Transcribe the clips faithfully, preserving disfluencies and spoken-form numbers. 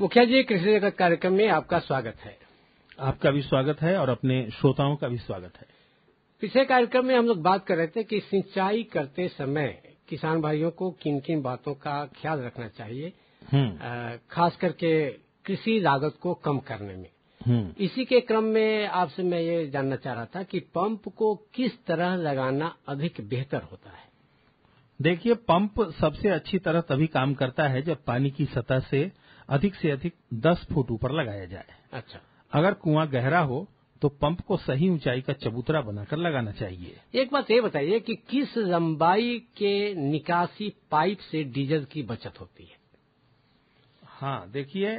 मुखिया जी, कृषि जगत कार्यक्रम में आपका स्वागत है। आपका भी स्वागत है और अपने श्रोताओं का भी स्वागत है। पिछले कार्यक्रम में हम लोग बात कर रहे थे कि सिंचाई करते समय किसान भाइयों को किन किन बातों का ख्याल रखना चाहिए, खास करके कृषि लागत को कम करने में। इसी के क्रम में आपसे मैं ये जानना चाह रहा था कि पंप को किस तरह लगाना अधिक बेहतर होता है। देखिए, पंप सबसे अच्छी तरह तभी काम करता है जब पानी की सतह से अधिक से अधिक दस फुट ऊपर लगाया जाए। अच्छा। अगर कुआं गहरा हो तो पंप को सही ऊंचाई का चबूतरा बनाकर लगाना चाहिए। एक बात ये बताइए कि किस लंबाई के निकासी पाइप से डीजल की बचत होती है। हाँ, देखिए,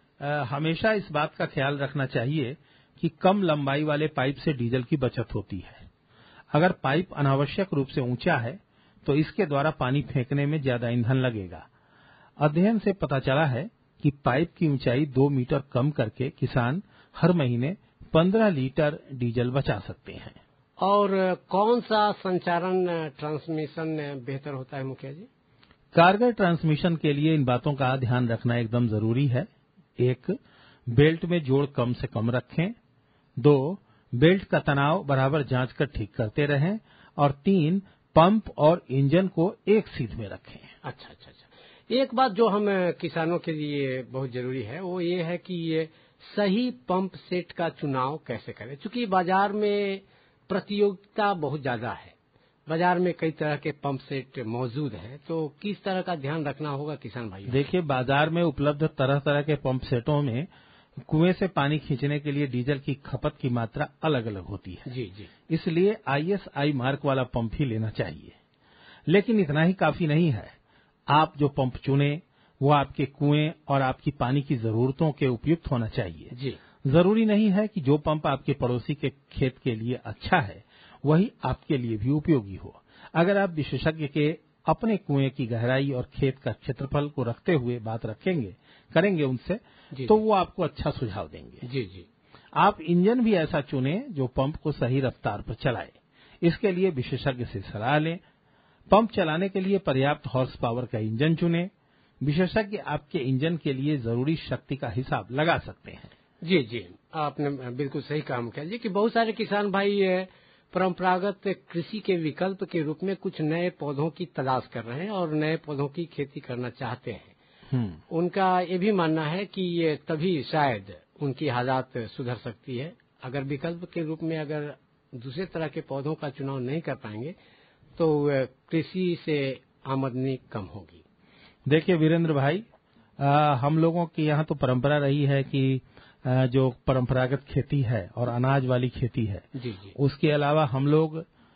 हमेशा इस बात का ख्याल रखना चाहिए कि कम लंबाई वाले पाइप से डीजल की बचत होती है। अगर पाइप अनावश्यक रूप से ऊंचा है तो इसके द्वारा पानी फेंकने में ज्यादा ईंधन लगेगा। अध्ययन से पता चला है कि पाइप की ऊंचाई दो मीटर कम करके किसान हर महीने पंद्रह लीटर डीजल बचा सकते हैं। और कौन सा संचारण ट्रांसमिशन बेहतर होता है मुखिया जी? कारगर ट्रांसमिशन के लिए इन बातों का ध्यान रखना एकदम जरूरी है। एक, बेल्ट में जोड़ कम से कम रखें। दो, बेल्ट का तनाव बराबर जांच कर ठीक करते रहें। और तीन, पंप और इंजन को एक सीध में रखें। अच्छा अच्छा अच्छा। एक बात जो हम किसानों के लिए बहुत जरूरी है वो ये है कि ये सही पंप सेट का चुनाव कैसे करें, क्योंकि बाजार में प्रतियोगिता बहुत ज्यादा है। बाजार में कई तरह के पंप सेट मौजूद है, तो किस तरह का ध्यान रखना होगा किसान भाइयों? देखिए, बाजार में उपलब्ध तरह तरह के पंप सेटों में कुएं से पानी खींचने के लिए डीजल की खपत की मात्रा अलग अलग होती है। जी जी। इसलिए आई एस आई मार्क वाला पंप ही लेना चाहिए। लेकिन इतना ही काफी नहीं है। आप जो पंप चुने वो आपके कुएं और आपकी पानी की जरूरतों के उपयुक्त होना चाहिए। जी। जरूरी नहीं है कि जो पंप आपके पड़ोसी के खेत के लिए अच्छा है वही आपके लिए भी उपयोगी हो। अगर आप विशेषज्ञ के अपने कुएं की गहराई और खेत का क्षेत्रफल को रखते हुए बात रखेंगे करेंगे उनसे, तो वो आपको अच्छा सुझाव देंगे। जी जी। आप इंजन भी ऐसा चुने जो पंप को सही रफ्तार पर चलाए। इसके लिए विशेषज्ञ से सलाह लें। पंप चलाने के लिए पर्याप्त हॉर्स पावर का इंजन चुने। विशेषज्ञ आपके इंजन के लिए जरूरी शक्ति का हिसाब लगा सकते हैं। जी जी, आपने बिल्कुल सही काम किया जी कि बहुत सारे किसान भाई परंपरागत कृषि के विकल्प के रूप में कुछ नए पौधों की तलाश कर रहे हैं और नए पौधों की खेती करना चाहते हैं। उनका ये भी मानना है कि ये तभी शायद उनकी हालात सुधर सकती है। अगर विकल्प के रूप में अगर दूसरे तरह के पौधों का चुनाव नहीं कर पाएंगे तो कृषि से आमदनी कम होगी। देखिए वीरेंद्र भाई, आ, हम लोगों की यहाँ तो परंपरा रही है कि आ, जो परंपरागत खेती है और अनाज वाली खेती है, जी जी, उसके अलावा हम लोग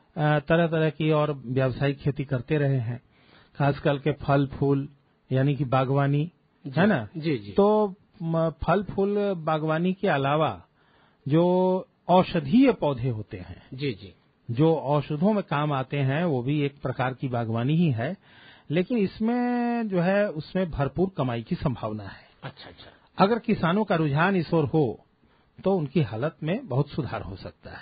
तरह तरह की और व्यावसायिक खेती करते रहे हैं, खासकर के फल फूल यानी कि बागवानी, है ना? जी जी। तो फल फूल बागवानी के अलावा जो औषधीय पौधे होते हैं, जी जी, जो औषधों में काम आते हैं, वो भी एक प्रकार की बागवानी ही है। लेकिन इसमें जो है उसमें भरपूर कमाई की संभावना है। अच्छा अच्छा। अगर किसानों का रुझान इस ओर हो तो उनकी हालत में बहुत सुधार हो सकता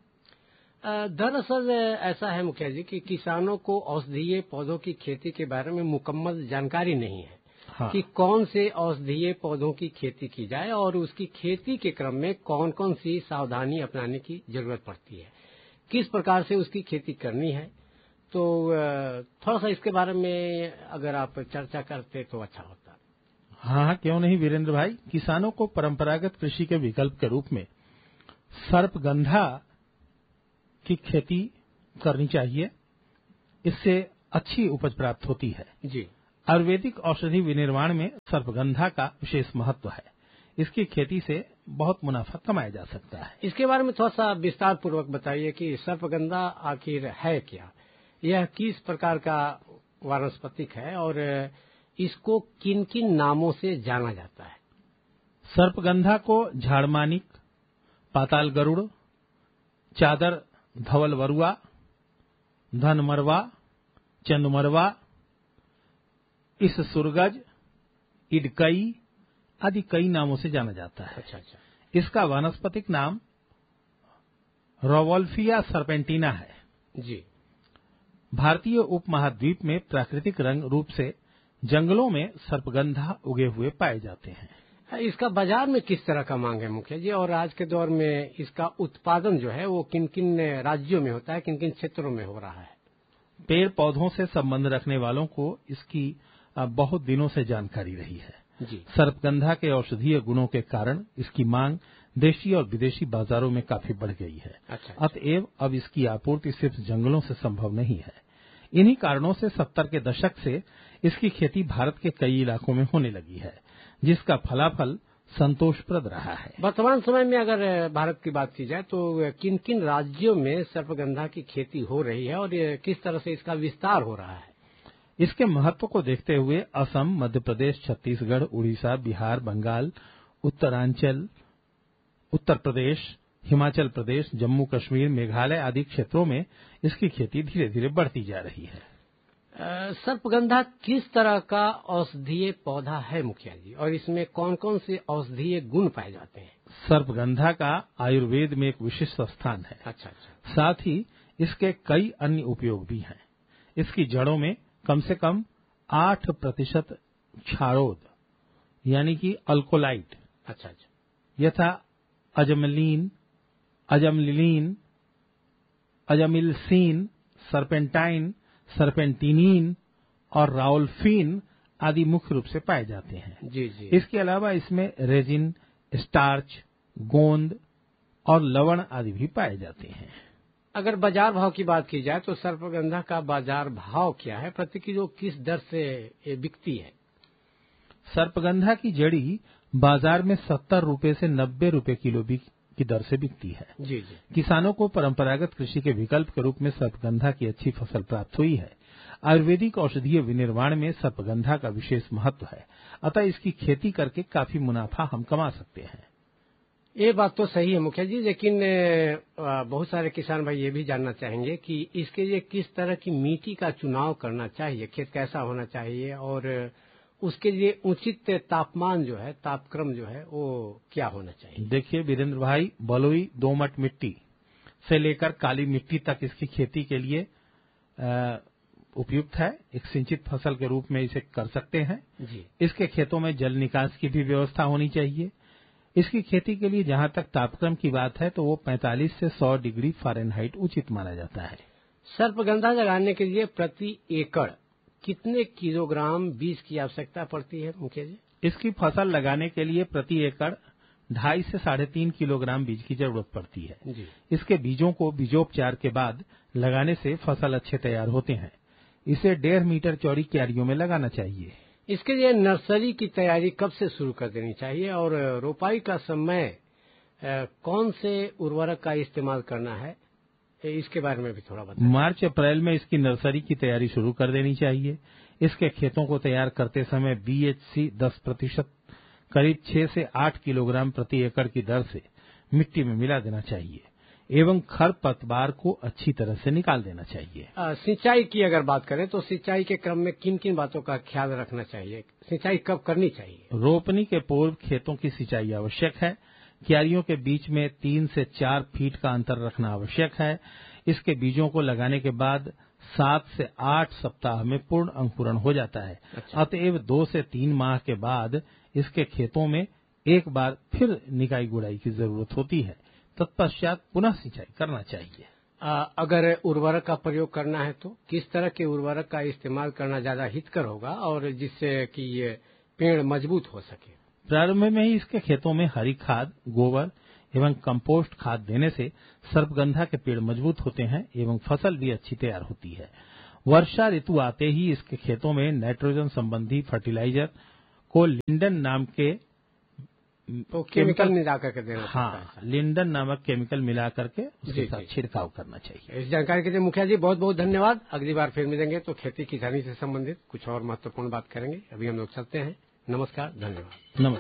है। दरअसल ऐसा है मुखिया जी कि किसानों को औषधीय पौधों की खेती के बारे में मुकम्मल जानकारी नहीं है। हाँ। कि कौन से औषधीय पौधों की खेती की जाए और उसकी खेती के क्रम में कौन कौन सी सावधानी अपनाने की जरूरत पड़ती है, किस प्रकार से उसकी खेती करनी है। तो थोड़ा सा इसके बारे में अगर आप चर्चा करते तो अच्छा होता। हाँ, क्यों नहीं वीरेंद्र भाई। किसानों को परंपरागत कृषि के विकल्प के रूप में सर्पगंधा की खेती करनी चाहिए। इससे अच्छी उपज प्राप्त होती है। जी। आयुर्वेदिक औषधि विनिर्माण में सर्पगंधा का विशेष महत्व है। इसकी खेती से बहुत मुनाफा कमाया जा सकता है। इसके बारे में थोड़ा सा विस्तार पूर्वक बताइए कि सर्पगंधा आखिर है क्या, यह किस प्रकार का वानस्पतिक है और इसको किन किन नामों से जाना जाता है। सर्पगंधा को झाड़मानिक, पाताल गरुड़, चादर धवल वरुआ, धनमरवा, चंदमरवा, इस सुरगज, इडकई आदि कई नामों से जाना जाता है। अच्छा अच्छा। इसका वानस्पतिक नाम रोवोल्फिया सर्पेंटिना है। जी। भारतीय उपमहाद्वीप में प्राकृतिक रंग रूप से जंगलों में सर्पगंधा उगे हुए पाए जाते हैं। इसका बाजार में किस तरह का मांग है मुखिया जी, और आज के दौर में इसका उत्पादन जो है वो किन किन राज्यों में होता है, किन किन क्षेत्रों में हो रहा है? पेड़ पौधों से संबंध रखने वालों को इसकी बहुत दिनों से जानकारी रही है जी। सर्पगंधा के औषधीय गुणों के कारण इसकी मांग देशी और विदेशी बाजारों में काफी बढ़ गई है। अच्छा, अतएव अब इसकी आपूर्ति सिर्फ जंगलों से संभव नहीं है। इन्हीं कारणों से सत्तर के दशक से इसकी खेती भारत के कई इलाकों में होने लगी है, जिसका फलाफल संतोषप्रद रहा है। वर्तमान समय में अगर भारत की बात की जाए तो किन किन राज्यों में सर्पगंधा की खेती हो रही है और किस तरह से इसका विस्तार हो रहा है? इसके महत्व को देखते हुए असम, मध्य प्रदेश, छत्तीसगढ़, उड़ीसा, बिहार, बंगाल, उत्तरांचल, उत्तर प्रदेश, हिमाचल प्रदेश, जम्मू कश्मीर, मेघालय आदि क्षेत्रों में इसकी खेती धीरे धीरे बढ़ती जा रही है। सर्पगंधा किस तरह का औषधीय पौधा है मुखिया जी, और इसमें कौन कौन से औषधीय गुण पाए जाते हैं? सर्पगंधा का आयुर्वेद में एक विशिष्ट स्थान है। अच्छा अच्छा। साथ ही इसके कई अन्य उपयोग भी हैं। इसकी जड़ों में कम से कम आठ प्रतिशत क्षारोद यानी कि अल्कोलाइट, अच्छा अच्छा, यथा अजमलीन, अजमलिलीन, अजमिलसीन, सर्पेंटाइन, सर्पेंटिनीन और राउल्फीन आदि मुख्य रूप से पाए जाते हैं। जी जी। इसके अलावा इसमें रेजिन, स्टार्च, गोंद और लवण आदि भी पाए जाते हैं। अगर बाजार भाव की बात की जाए तो सर्पगंधा का बाजार भाव क्या है, प्रति किलो किस दर से बिकती है? सर्पगंधा की जड़ी बाजार में सत्तर रुपए से नब्बे रुपए किलो की दर से बिकती है। जी जी। किसानों को परंपरागत कृषि के विकल्प के रूप में सर्पगंधा की अच्छी फसल प्राप्त हुई है। आयुर्वेदिक औषधीय विनिर्माण में सर्पगंधा का विशेष महत्व है, अतः इसकी खेती करके काफी मुनाफा हम कमा सकते हैं। ये बात तो सही है मुखिया जी, लेकिन बहुत सारे किसान भाई ये भी जानना चाहेंगे कि इसके लिए किस तरह की मिट्टी का चुनाव करना चाहिए, खेत कैसा होना चाहिए और उसके लिए उचित तापमान जो है, तापक्रम जो है वो क्या होना चाहिए? देखिए वीरेंद्र भाई, बलुई दोमट मिट्टी से लेकर काली मिट्टी तक इसकी खेती के लिए उपयुक्त है। एक सिंचित फसल के रूप में इसे कर सकते हैं जी। इसके खेतों में जल निकास की भी व्यवस्था होनी चाहिए। इसकी खेती के लिए जहां तक तापक्रम की बात है तो वो पैंतालीस से सौ डिग्री फ़ारेनहाइट उचित माना जाता है। सर्पगंधा लगाने के लिए प्रति एकड़ कितने किलोग्राम बीज की आवश्यकता पड़ती है मुखिया जी? इसकी फसल लगाने के लिए प्रति एकड़ ढाई से साढ़े तीन किलोग्राम बीज की जरूरत पड़ती है जी। इसके बीजों को बीजोपचार के बाद लगाने से फसल अच्छे तैयार होते हैं। इसे डेढ़ मीटर चौड़ी क्यारियों में लगाना चाहिए। इसके लिए नर्सरी की तैयारी कब से शुरू कर देनी चाहिए और रोपाई का समय कौन से उर्वरक का इस्तेमाल करना है, इसके बारे में भी थोड़ा बताएं। मार्च अप्रैल में इसकी नर्सरी की तैयारी शुरू कर देनी चाहिए। इसके खेतों को तैयार करते समय बीएचसी दस प्रतिशत करीब छह से आठ किलोग्राम प्रति एकड़ की दर से मिट्टी में मिला देना चाहिए एवं खरपतवार को अच्छी तरह से निकाल देना चाहिए। आ, सिंचाई की अगर बात करें तो सिंचाई के क्रम में किन किन बातों का ख्याल रखना चाहिए, सिंचाई कब करनी चाहिए? रोपनी के पूर्व खेतों की सिंचाई आवश्यक है। क्यारियों के बीच में तीन से चार फीट का अंतर रखना आवश्यक है। इसके बीजों को लगाने के बाद सात से आठ सप्ताह में पूर्ण अंकुरण हो जाता है। अच्छा। अतएव दो से तीन माह के बाद इसके खेतों में एक बार फिर निकाई गुड़ाई की जरूरत होती है। तत्पश्चात पुनः सिंचाई करना चाहिए। आ, अगर उर्वरक का प्रयोग करना है तो किस तरह के उर्वरक का इस्तेमाल करना ज्यादा हितकर होगा और जिससे कि ये पेड़ मजबूत हो सके? प्रारंभ में ही इसके खेतों में हरी खाद, गोबर एवं कंपोस्ट खाद देने से सर्पगंधा के पेड़ मजबूत होते हैं एवं फसल भी अच्छी तैयार होती है। वर्षा ऋतु आते ही इसके खेतों में नाइट्रोजन संबंधी फर्टिलाइजर को लिंडन नाम के तो केमिकल मिला करके देना पड़ता है। हाँ, लिंडन नामक केमिकल मिला करके उसके साथ छिड़काव करना चाहिए। इस जानकारी के लिए मुखिया जी बहुत बहुत धन्यवाद। अगली बार फिर मिलेंगे तो खेती किसानी से संबंधित कुछ और महत्वपूर्ण बात करेंगे। अभी हम लोग चलते हैं। नमस्कार, धन्यवाद। नमस्कार।